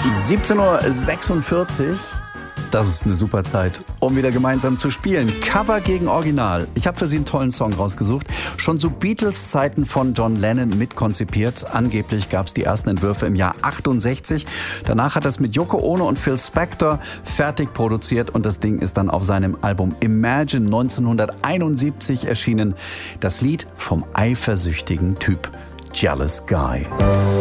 17:46 Uhr. Das ist eine super Zeit, um wieder gemeinsam zu spielen. Cover gegen Original. Ich habe für Sie einen tollen Song rausgesucht. Schon zu Beatles-Zeiten von John Lennon mitkonzipiert. Angeblich gab es die ersten Entwürfe im Jahr 68. Danach hat er es mit Yoko Ono und Phil Spector fertig produziert und das Ding ist dann auf seinem Album Imagine 1971 erschienen. Das Lied vom eifersüchtigen Typ Jealous Guy.